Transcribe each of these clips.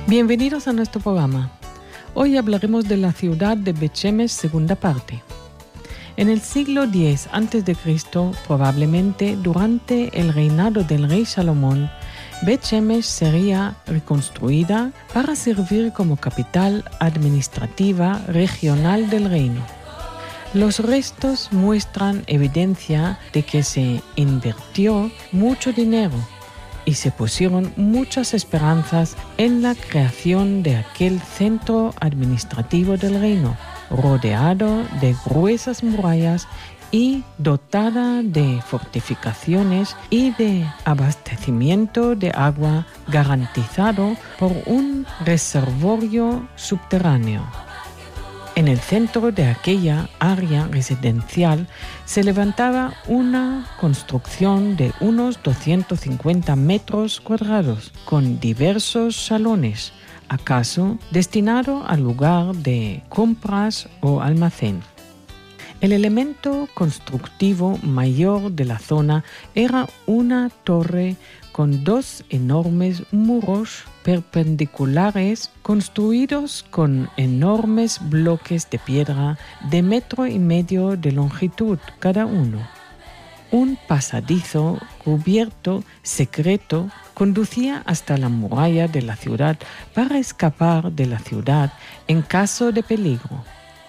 Bienvenidos a nuestro programa. Hoy hablaremos de la ciudad de Bet Shemesh, segunda parte. En el siglo X a.C., probablemente durante el reinado del rey Salomón, Bet Shemesh sería reconstruida para servir como capital administrativa regional del reino. Los restos muestran evidencia de que se invirtió mucho dinero y se pusieron muchas esperanzas en la creación de aquel centro administrativo del reino, rodeado de gruesas murallas y dotada de fortificaciones y de abastecimiento de agua garantizado por un reservorio subterráneo. En el centro de aquella área residencial se levantaba una construcción de unos 250 metros cuadrados, con diversos salones, acaso destinado al lugar de compras o almacén. El elemento constructivo mayor de la zona era una torre con dos enormes muros perpendiculares construidos con enormes bloques de piedra de 1,5 metros de longitud cada uno. Un pasadizo cubierto secreto conducía hasta la muralla de la ciudad para escapar de la ciudad en caso de peligro.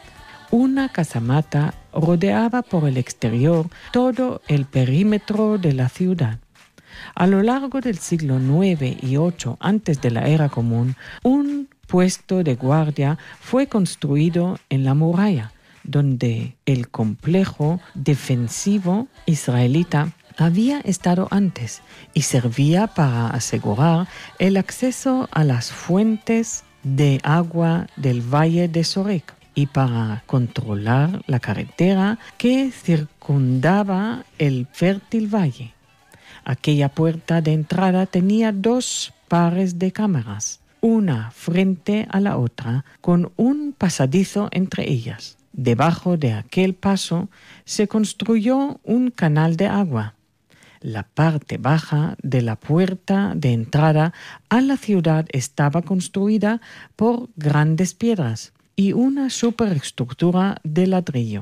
Una casamata rodeaba por el exterior todo el perímetro de la ciudad. A lo largo del siglo IX y VIII antes de la era común, un puesto de guardia fue construido en la muralla, donde el complejo defensivo israelita había estado antes y servía para asegurar el acceso a las fuentes de agua del valle de Sorek y para controlar la carretera que circundaba el fértil valle. Aquella puerta de entrada tenía 2 pares de cámaras, una frente a la otra, con un pasadizo entre ellas. Debajo de aquel paso se construyó un canal de agua. La parte baja de la puerta de entrada a la ciudad estaba construida por grandes piedras y una superestructura de ladrillo.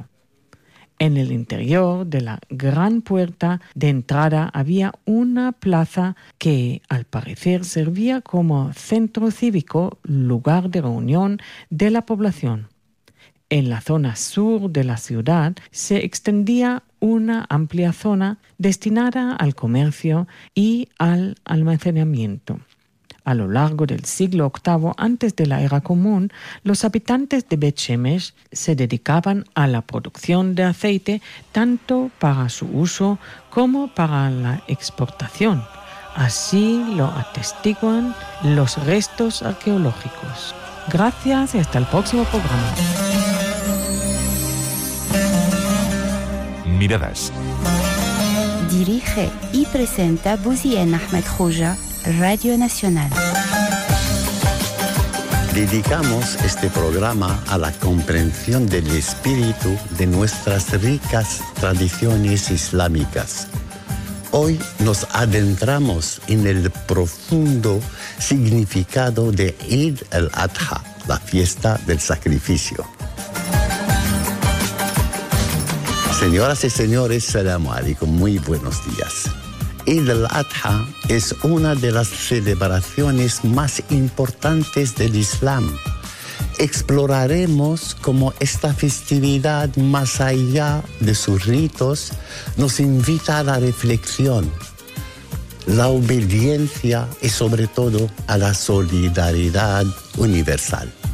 En el interior de la gran puerta de entrada había una plaza que, al parecer, servía como centro cívico, lugar de reunión de la población. En la zona sur de la ciudad se extendía una amplia zona destinada al comercio y al almacenamiento. A lo largo del siglo VIII antes de la era común, los habitantes de Bet Shemesh se dedicaban a la producción de aceite tanto para su uso como para la exportación. Así lo atestiguan los restos arqueológicos. Gracias y hasta el próximo programa. Miradas. Dirige y presenta Bouzien Ahmed Khouja, Radio Nacional. Dedicamos este programa a la comprensión del espíritu de nuestras ricas tradiciones islámicas. Hoy nos adentramos en el profundo significado de Eid al-Adha, la fiesta del sacrificio. Señoras y señores, Salamu alaikum, muy buenos días. Eid al-Adha es una de las celebraciones más importantes del Islam. Exploraremos cómo esta festividad, más allá de sus ritos, nos invita a la reflexión, la obediencia y sobre todo a la solidaridad universal.